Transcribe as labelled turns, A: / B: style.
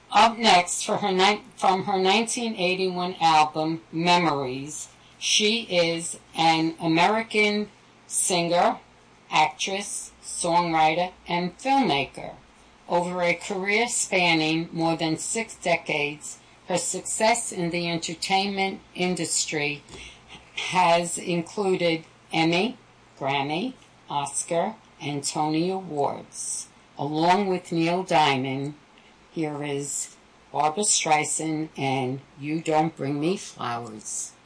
A: Up next, from her 1981 album Memories, she is an American singer, actress, songwriter, and filmmaker. Over a career spanning more than 6 decades, her success in the entertainment industry has included Emmy, Grammy, Oscar, and Tony Awards. Along with Neil Diamond, here is Barbra Streisand and You Don't Bring Me Flowers.